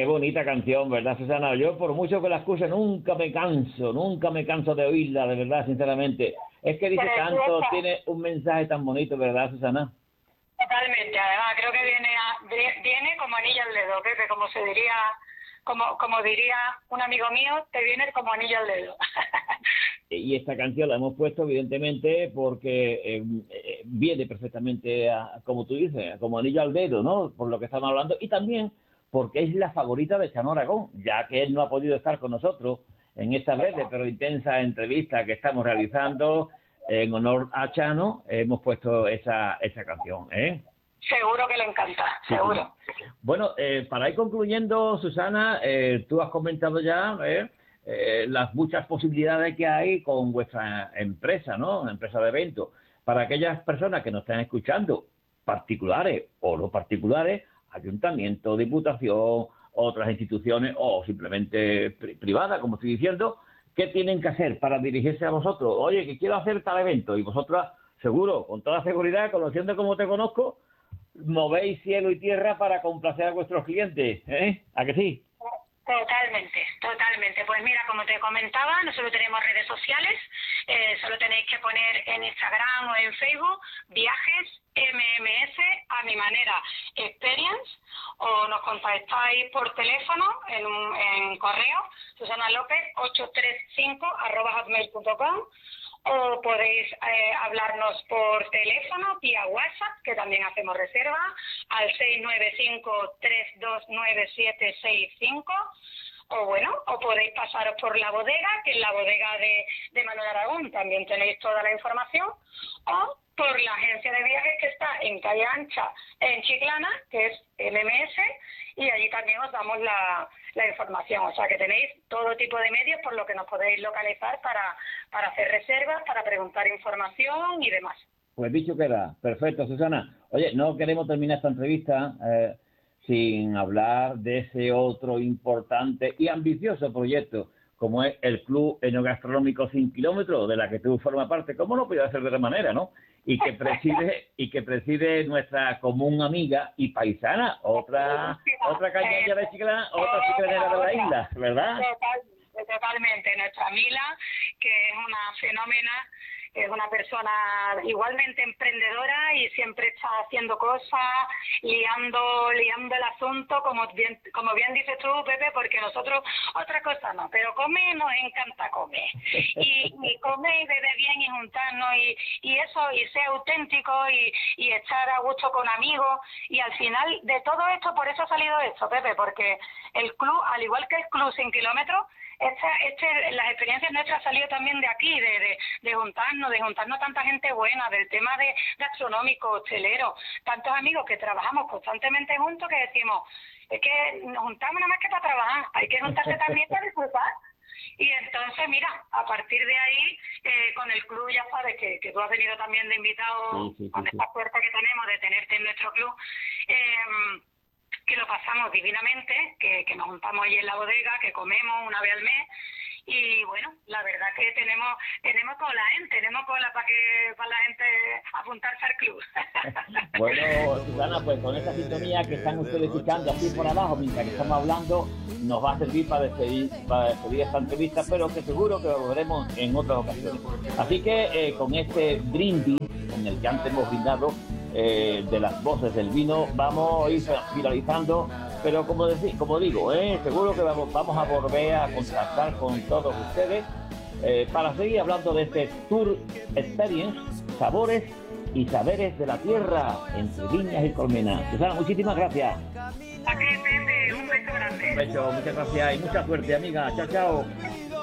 bonita canción, ¿verdad, Susana? Yo, por mucho que la escuche, nunca me canso de oírla, de verdad, sinceramente. Es que dice tanto, tiene un mensaje tan bonito, ¿verdad, Susana? Totalmente, además creo que viene como anillo al dedo, Pepe, como diría un amigo mío, te viene como anillo al dedo. Y esta canción la hemos puesto, evidentemente, porque viene perfectamente, como tú dices, como anillo al dedo, ¿no? Por lo que estamos hablando, y también porque es la favorita de Chano Aragón, ya que él no ha podido estar con nosotros en esta breve pero intensa entrevista que estamos realizando en honor a Chano. Hemos puesto esa canción, ¿eh? Seguro que le encanta, seguro. Sí. Bueno, para ir concluyendo, Susana, tú has comentado ya las muchas posibilidades que hay con vuestra empresa, ¿no? Una empresa de eventos. Para aquellas personas que nos están escuchando, particulares o no particulares, ayuntamiento, diputación, otras instituciones o simplemente privadas, como estoy diciendo, ¿qué tienen que hacer para dirigirse a vosotros? Oye, que quiero hacer tal evento, y vosotras, seguro, con toda seguridad, conociendo como te conozco, movéis cielo y tierra para complacer a vuestros clientes, ¿eh? ¿A que sí? Totalmente. Pues mira, como te comentaba, nosotros tenemos redes sociales, solo tenéis que poner en Instagram o en Facebook viajes MMS a mi manera experience, o nos contactáis por teléfono en correo susanalopez835@hotmail.com, o podéis hablarnos por teléfono vía WhatsApp, que también hacemos reserva, al 695-329-765, o podéis pasaros por la bodega, que es la bodega de Manuel Aragón, también tenéis toda la información, o por la agencia de viajes que está en Calle Ancha, en Chiclana, que es MMS, y allí también os damos la información. O sea que tenéis todo tipo de medios por lo que nos podéis localizar para hacer reservas, para preguntar información y demás. Pues dicho queda. Perfecto, Susana. Oye, no queremos terminar esta entrevista sin hablar de ese otro importante y ambicioso proyecto, como es el Club Enogastronómico 100 kilómetros, de la que tú formas parte. ¿Cómo no podía ser de otra manera, no? Y que preside nuestra común amiga y paisana, otra cañera de Chiclana, otra chiclanera de la isla, ¿verdad? Totalmente. Nuestra Mila, que es una fenómena, es una persona igualmente emprendedora y siempre está haciendo cosas, liando el asunto, como bien dices tú, Pepe, porque nosotros otra cosa no, pero comer nos encanta comer. Y comer y beber bien y juntarnos y eso, y ser auténtico y estar a gusto con amigos. Y al final de todo esto, por eso ha salido esto, Pepe, porque el club, al igual que el club 100 kilómetros, las experiencias nuestras han salido también de aquí, de juntarnos tanta gente buena, del tema de gastronómico, hostelero, tantos amigos que trabajamos constantemente juntos que decimos, es que nos juntamos nada más que para trabajar, hay que juntarse también para disfrutar. Y entonces, mira, a partir de ahí, con el club, ya sabes que tú has venido también de invitado con esta suerte que tenemos de tenerte en nuestro club, que lo pasamos divinamente, que nos juntamos allí en la bodega, que comemos una vez al mes, y bueno, la verdad que tenemos cola, tenemos cola para la gente apuntarse al club. Bueno, Susana, pues con esta sintonía que están ustedes escuchando aquí por abajo mientras que estamos hablando, nos va a servir para despedir esta entrevista, pero que seguro que lo veremos en otras ocasiones. Así que con este brindis en el que antes hemos brindado, de las voces del vino, vamos a ir finalizando, pero como digo, seguro que vamos a volver a contactar con todos ustedes para seguir hablando de este Tour Experience, sabores y saberes de la tierra entre viñas y colmenas. Susana, muchísimas gracias. Aquí, Pepe, un beso grande. Un beso, muchas gracias y mucha suerte, amiga. Chao, chao.